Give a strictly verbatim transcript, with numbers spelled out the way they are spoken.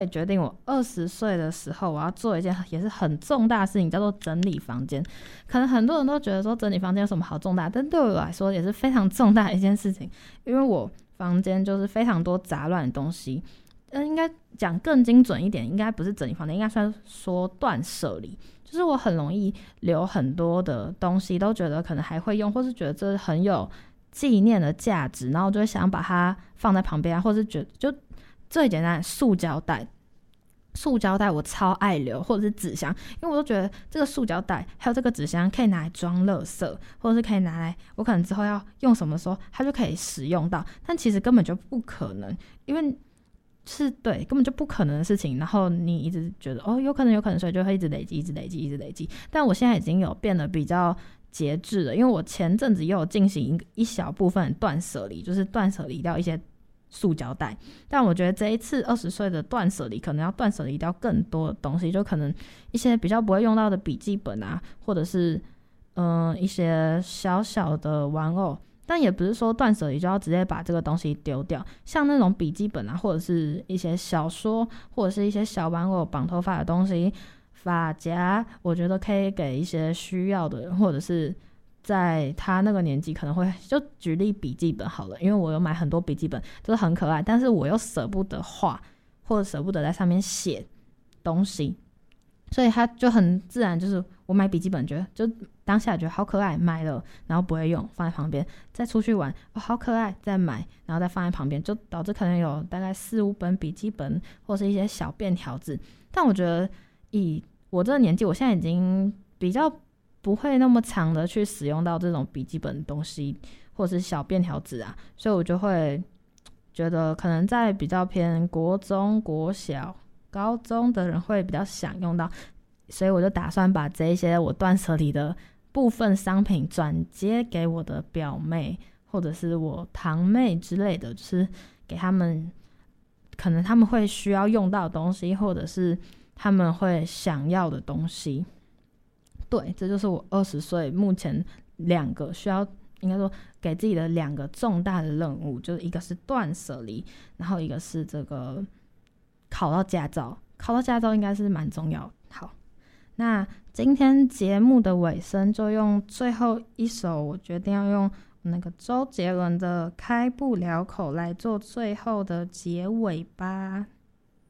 决定我二十岁的时候，我要做一件也是很重大的事情，叫做整理房间。可能很多人都觉得说整理房间有什么好重大，但对我来说也是非常重大的一件事情，因为我房间就是非常多杂乱的东西。嗯，应该讲更精准一点，应该不是整理房间，应该算说断舍离。就是我很容易留很多的东西，都觉得可能还会用，或是觉得这很有纪念的价值，然后就会想把它放在旁边啊，或是觉得就最简单的塑胶袋。塑胶袋我超爱留，或者是纸箱，因为我都觉得这个塑胶袋还有这个纸箱可以拿来装垃圾，或者是可以拿来我可能之后要用什么时候它就可以使用到，但其实根本就不可能，因为是对根本就不可能的事情，然后你一直觉得哦有可能有可能，所以就会一直累积一直累积一直累积。但我现在已经有变得比较节制了，因为我前阵子也有进行一小部分断舍离，就是断舍离掉一些塑胶袋，但我觉得这一次二十岁的断舍离可能要断舍离掉更多的东西，就可能一些比较不会用到的笔记本啊，或者是嗯、呃、一些小小的玩偶，但也不是说断舍离就要直接把这个东西丢掉，像那种笔记本啊，或者是一些小说，或者是一些小玩偶绑头发的东西，发夹，我觉得可以给一些需要的人，或者是在他那个年纪可能会，就举例笔记本好了，因为我有买很多笔记本，就是很可爱，但是我又舍不得画，或者舍不得在上面写东西，所以他就很自然，就是我买笔记本觉得就当下觉得好可爱，买了然后不会用放在旁边，再出去玩哦好可爱再买，然后再放在旁边，就导致可能有大概四五本笔记本或是一些小便条纸。但我觉得以我这个年纪，我现在已经比较不会那么长的去使用到这种笔记本东西或者是小便条纸啊，所以我就会觉得可能在比较偏国中国小高中的人会比较想用到，所以我就打算把这一些我断舍离的部分商品转接给我的表妹或者是我堂妹之类的，就是给他们可能他们会需要用到的东西，或者是他们会想要的东西。对，这就是我二十岁目前两个需要，应该说给自己的两个重大的任务，就是一个是断舍离，然后一个是这个考到驾照。考到驾照应该是蛮重要的。好，那今天节目的尾声就用最后一首，我决定要用那个周杰伦的《开不了口》来做最后的结尾吧。